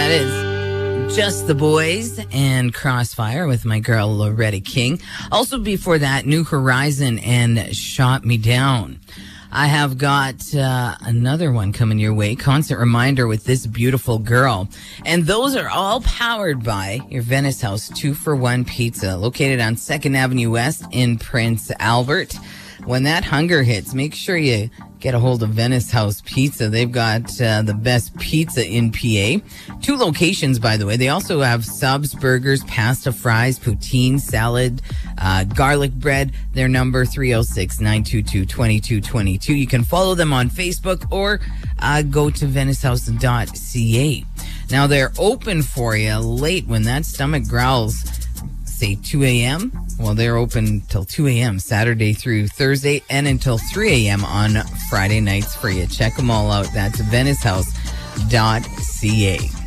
That is Just the Boys and Crossfire with my girl Loretta King. Also before that, New Horizon and Shot Me Down. I have got another one coming your way, Constant Reminder with This Beautiful Girl. And those are all powered by your Venice House 2-for-1 Pizza, located on 2nd Avenue West in Prince Albert. When that hunger hits, make sure you get a hold of Venice House Pizza. They've got the best pizza in PA. 2 locations, by the way. They also have subs, burgers, pasta, fries, poutine, salad, garlic bread. Their number 306-922-2222. You can follow them on Facebook or go to venicehouse.ca. Now, they're open for you late when that stomach growls. Say 2 a.m. Well, they're open till 2 a.m. Saturday through Thursday and until 3 a.m. on Friday nights for you. Check them all out. That's venicehouse.ca.